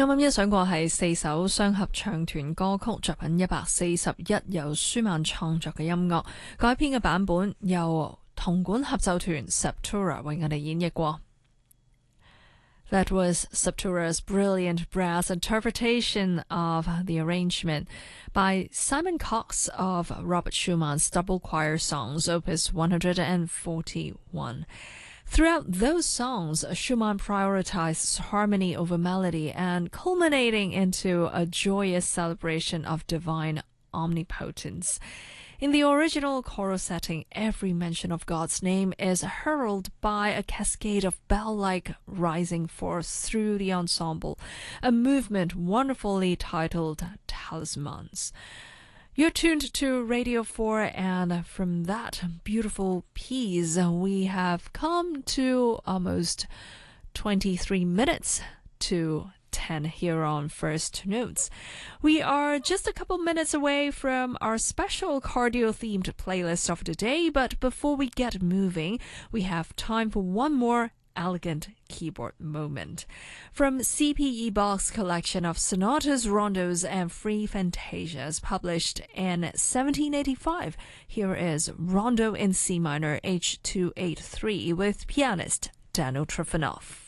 啱啱欣賞過係4首雙合唱團歌曲，作品141由舒曼創作嘅音樂改編嘅版本，由銅管合奏團 Septura 為我哋演繹過。That was Septura's brilliant brass interpretation of the arrangement by Simon Cox of Robert Schumann's Double Choir Songs, Opus 141. Throughout those songs, Schumann prioritized harmony over melody and culminating into a joyous celebration of divine omnipotence. In the original choral setting, every mention of God's name is heralded by a cascade of bell-like rising force through the ensemble, a movement wonderfully titled Talismans. You're tuned to Radio 4, and from that beautiful piece, we have come to almost 23 minutes to 10 here on First Notes. We are just a couple minutes away from our special cardio-themed playlist of the day, but before we get moving, we have time for one more elegant keyboard moment. From C.P. Ebach's collection of sonatas, rondos, and free fantasias published in 1785, here is Rondo in C minor H283 with pianist Daniel Trifonov.